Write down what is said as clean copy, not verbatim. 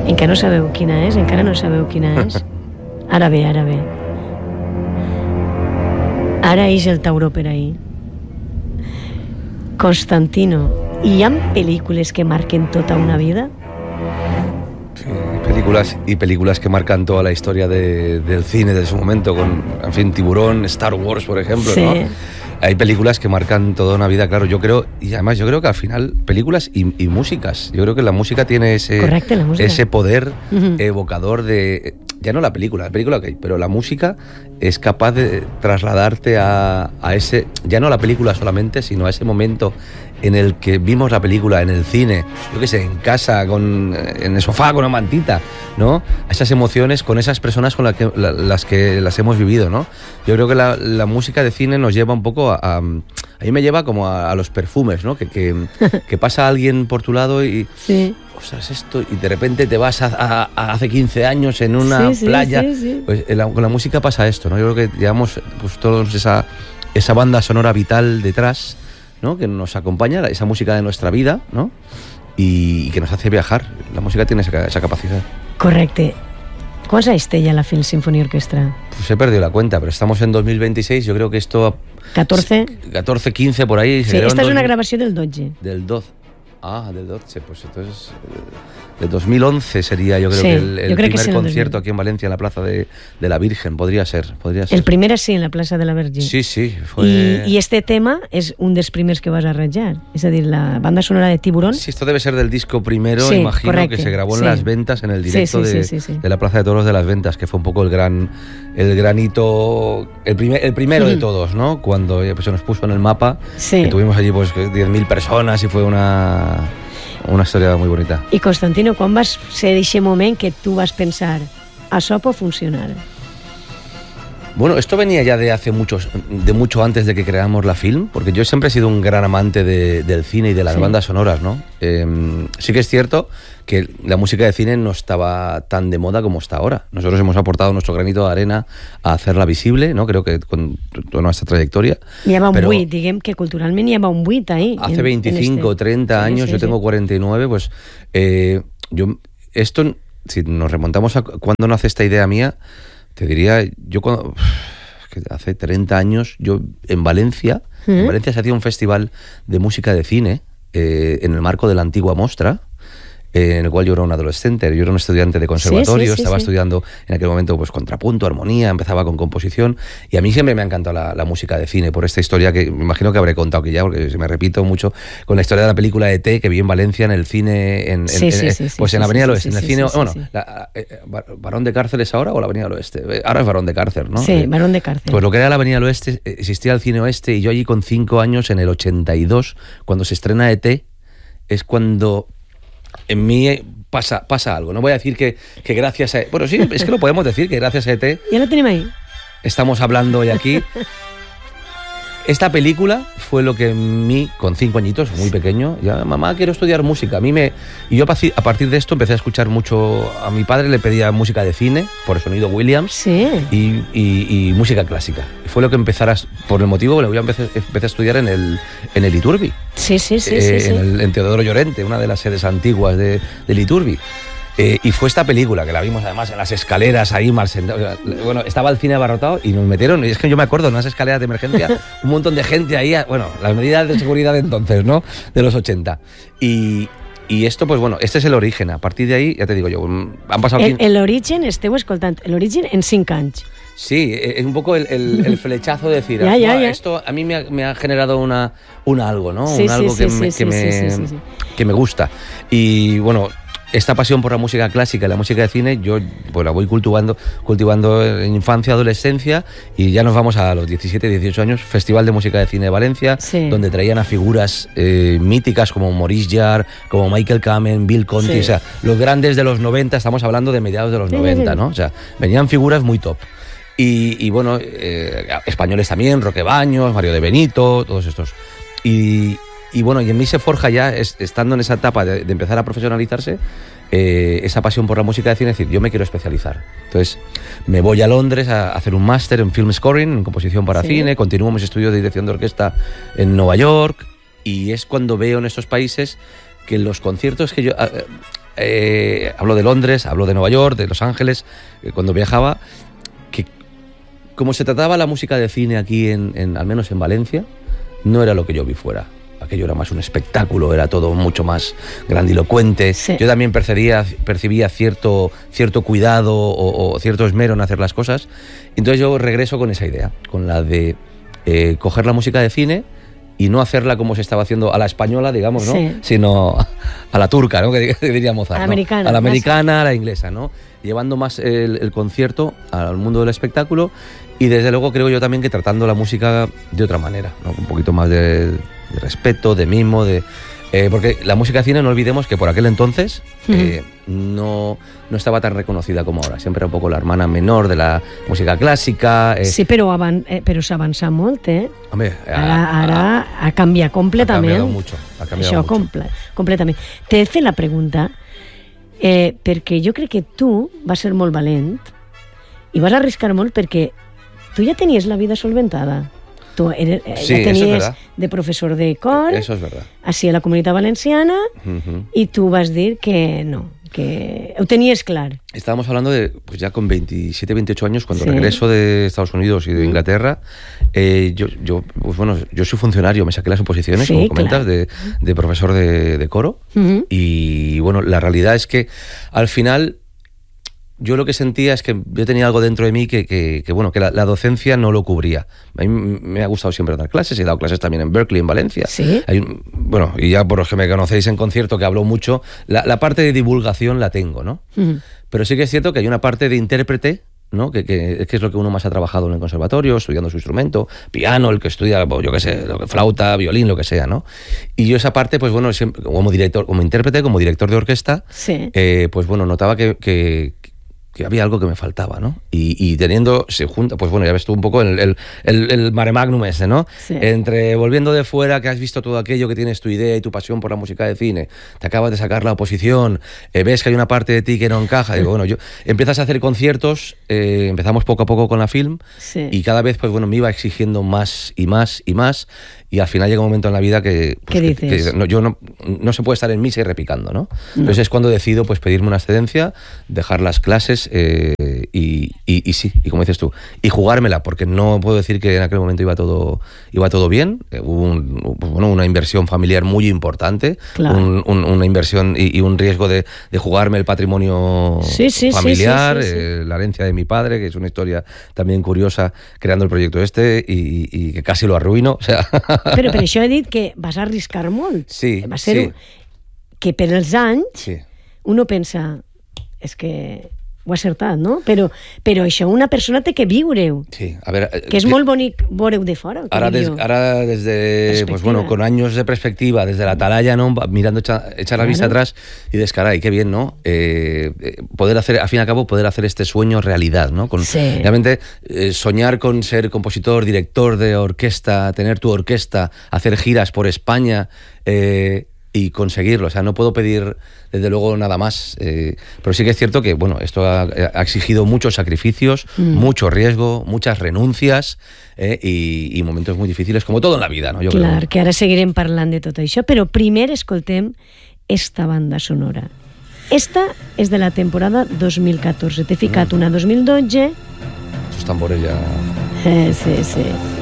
Encara no sabeu quina és? Encara no sabeu quina és? Ara ve. Ara ix el tauró per ahir. Constantino, ¿y han películas que marquen toda una vida? Sí, películas que marcan toda la historia del cine de su momento, con, en fin, Tiburón, Star Wars, por ejemplo, sí. ¿no? Hay películas que marcan toda una vida, claro, yo creo, y además yo creo que al final, películas y músicas, yo creo que la música tiene ese poder evocador de, ya no la película ok, pero la música es capaz de trasladarte a ese, ya no la película solamente, sino a ese momento en el que vimos la película en el cine, yo qué sé, en casa, en el sofá, con una mantita, ¿no? Esas emociones con esas personas con las que las hemos vivido, ¿no? Yo creo que la música de cine nos lleva un poco a mí me lleva como a los perfumes, ¿no? Que pasa alguien por tu lado y... Sí. Ostras, esto, y de repente te vas a hace 15 años en una playa. Sí. Pues con la música pasa esto, ¿no? Yo creo que llevamos pues todos esa banda sonora vital detrás, ¿no? Que nos acompaña, esa música de nuestra vida, ¿no? Y que nos hace viajar. La música tiene esa capacidad. Correcte. ¿Cuántos años té ya la Film Symphony Orchestra? Pues he perdido la cuenta, pero estamos en 2026, yo creo que esto... 14, 15 por ahí. Sí, esta és una gravació del 12. Del 12. Ah, del 12, pues entonces de 2011 sería, yo creo, sí, el primer concierto aquí en Valencia, en la Plaza de la Virgen, podría ser. El primer sí, en la Plaça de la Virgen. Sí, fue... I este tema és un dels primers que vas arranjar, és a dir, la banda sonora de Tiburón. Sí, esto debe ser del disco primero, sí, imagino, correcte, que se grabó en Las Ventas, en el directo de la Plaza de Toros de Las Ventas, que fue un poco el gran hito, el primero de todos, ¿no? Cuando pues, se nos puso en el mapa, que tuvimos allí pues 10.000 personas y fue una historia muy bonita. I Constantino, quan vas ser d'aquest moment que tu vas pensar això pot funcionar? Bueno, esto venía ya de mucho antes de que creamos la Film, porque yo siempre he sido un gran amante del cine y de las bandas sonoras, ¿no? Sí que es cierto que la música de cine no estaba tan de moda como está ahora. Nosotros hemos aportado nuestro granito de arena a hacerla visible, ¿no? Creo que con toda nuestra trayectoria. Hi ha un buit, diguem que culturalment hi ha un buit ahí. Hace 25 o 30 años, yo tengo 49, pues esto, si nos remontamos a cuando nace esta idea mía, te diría, que hace 30 años, yo en Valencia se hacía un festival de música de cine en el marco de la antigua Mostra, en el cual yo era un adolescente, yo era un estudiante de conservatorio, estaba estudiando en aquel momento pues contrapunto, armonía, empezaba con composición, y a mí siempre me ha encantado la música de cine, por esta historia que me imagino que habré contado aquí ya, porque se me repito mucho, con la historia de la película E.T. que vi en Valencia, en el cine, en la Avenida del Oeste, en el cine, ¿Barón de Cárcel es ahora o la Avenida del Oeste? Ahora es Barón de Cárcel, ¿no? Sí, Barón de Cárcel. Pues lo que era la Avenida del Oeste, existía el cine Oeste, y yo allí con 5 años, en el 82, cuando se estrena E.T., es cuando... En mí pasa algo. No voy a decir que gracias a... Bueno, sí, es que lo podemos decir, que gracias a E.T. Ya lo tenemos ahí. Estamos hablando hoy aquí. Esta película fue lo que en mí, con 5 añitos, muy pequeño, ya, mamá, quiero estudiar música. Y yo a partir de esto empecé a escuchar mucho... A mi padre le pedía música de cine, por el sonido Williams, y música clásica. Y fue lo que por el motivo que yo empecé a estudiar en el Iturbi. Sí. En Teodoro Llorente, una de las sedes antiguas del Iturbi. Y fue esta película, que la vimos además en las escaleras ahí mal sentados. Bueno, estaba el cine abarrotado y nos metieron, y es que yo me acuerdo, en unas escaleras de emergencia, un montón de gente ahí, bueno, las medidas de seguridad de entonces, ¿no? De los 80. Y esto, pues bueno, este es el origen. A partir de ahí, ya te digo yo, han pasado... El origen, esteu escoltant, el origen en 5 anys. Sí, es un poco el flechazo de decir, esto a mí me ha generado un algo, ¿no? Algo que me gusta. Y bueno... Esta pasión por la música clásica y la música de cine, yo pues la voy cultivando en infancia, adolescencia, y ya nos vamos a los 17, 18 años, Festival de Música de Cine de Valencia, donde traían a figuras míticas como Maurice Jarre, como Michael Kamen, Bill Conti, o sea, los grandes de los 90, estamos hablando de mediados de los 90, ¿no? O sea, venían figuras muy top. Y bueno, españoles también, Roque Baños, Mario de Benito, todos estos. Y bueno, y en mí se forja ya, estando en esa etapa de empezar a profesionalizarse, esa pasión por la música de cine, es decir, yo me quiero especializar. Entonces, me voy a Londres a hacer un máster en film scoring, en composición para cine, continúo mis estudios de dirección de orquesta en Nueva York, y es cuando veo en estos países que los conciertos que yo... hablo de Londres, hablo de Nueva York, de Los Ángeles, cuando viajaba, que como se trataba la música de cine aquí, al menos en Valencia, no era lo que yo vi fuera. Aquello era más un espectáculo, era todo mucho más grandilocuente. Sí. Yo también percibía cierto cuidado o cierto esmero en hacer las cosas. Entonces yo regreso con esa idea, con la de coger la música de cine y no hacerla como se estaba haciendo a la española, digamos, ¿no? Sí. Sino a la turca, ¿no? Que diría Mozart, ¿no? A la americana, a la inglesa, ¿no? Llevando más el concierto al mundo del espectáculo y desde luego creo yo también que tratando la música de otra manera, ¿no? Un poquito más de respeto, de mimo, porque la música de cine, no olvidemos que por aquel entonces no estaba tan reconocida como ahora. Siempre era un poco la hermana menor de la música clásica. Sí, però s'ha avançat molt, eh? Home, ara ha canviat completament. Ha canviat mucho. Completament. T'he fet la pregunta perquè jo crec que tu vas ser molt valent i vas arriscar molt perquè tu ja tenies la vida solventada. Tú ya tenías de profesor de cor, eso es verdad, así a la Comunitat Valenciana, y tú vas a decir que no, que lo tenías claro. Estábamos hablando de, pues ya con 27, 28 años, cuando regreso de Estados Unidos y de Inglaterra, yo soy funcionario, me saqué las oposiciones, como comentas, de profesor de coro, y bueno, la realidad es que al final yo lo que sentía es que yo tenía algo dentro de mí que la docencia no lo cubría. A mí me ha gustado siempre dar clases, he dado clases también en Berkeley, en Valencia. ¿Sí? Y ya por los que me conocéis en concierto, que hablo mucho, la parte de divulgación la tengo, ¿no? Pero sí que es cierto que hay una parte de intérprete, ¿no? que es lo que uno más ha trabajado en el conservatorio, estudiando su instrumento, piano, el que estudia, yo qué sé, flauta, violín, lo que sea, ¿no? Y yo esa parte, pues bueno, siempre, como intérprete, como director de orquesta, pues bueno, notaba que había algo que me faltaba, ¿no? Y teniendo, se junta, pues bueno, ya ves tú un poco el mare magnum ese, ¿no? Sí. Entre volviendo de fuera, que has visto todo aquello, que tienes tu idea y tu pasión por la música de cine, te acabas de sacar la oposición, ves que hay una parte de ti que no encaja, digo, bueno, empiezas a hacer conciertos, empezamos poco a poco con la film, y cada vez, pues bueno, me iba exigiendo más y más y más, y al final llega un momento en la vida que no se puede estar en misa y repicando, ¿no? Entonces es cuando decido pues pedirme una excedencia, dejar las clases y como dices tú, y jugármela, porque no puedo decir que en aquel momento iba todo bien. Hubo una inversión familiar muy importante, claro. Una inversión y un riesgo de jugarme el patrimonio familiar, la herencia de mi padre, que es una historia también curiosa, creando el proyecto y que casi lo arruino, o sea... Però per això he dit que vas arriscar molt. Sí, va ser que per els anys uno pensa, és que ho ha acertat, no? Però això una persona té que viure-ho. Sí, a ver... Que és molt bonic veure-ho de fora. Ahora desde, pues bueno, con años de perspectiva, desde la atalaya, ¿no? Mirando, echar la vista atrás y caray, qué bien, ¿no? Poder hacer, al fin y al cabo, poder hacer este sueño realidad, ¿no? Realmente soñar con ser compositor, director de orquesta, tener tu orquesta, hacer giras por España... y conseguirlo, o sea, no puedo pedir desde luego nada más, pero sí que es cierto que, bueno, esto ha exigido muchos sacrificios, mucho riesgo, muchas renuncias y momentos muy difíciles, como todo en la vida, ¿no? Yo Clar, creo. Que ara seguirem parlant de tot això, però primer escoltem esta banda sonora. Esta és de la temporada 2014, t'he ficat una 2012... Esos tambores ya... Sí.